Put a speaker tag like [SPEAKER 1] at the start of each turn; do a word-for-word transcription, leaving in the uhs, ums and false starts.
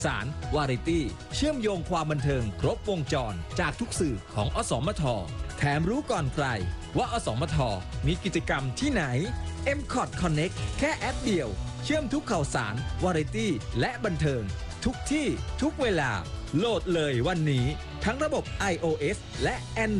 [SPEAKER 1] สารวาไรตี้เชื่อมโยงความบันเทิงครบวงจรจากทุกสื่อของอสมทแถมรู้ก่อนใครว่าอสมทมีกิจกรรมที่ไหน เอ็ม คอท Connect แค่แอปเดียวเชื่อมทุกข่าวสารวาไรตี้และบันเทิงทุกที่ทุกเวลาโหลดเลยวันนี้ทั้งระบบ iOS และ Android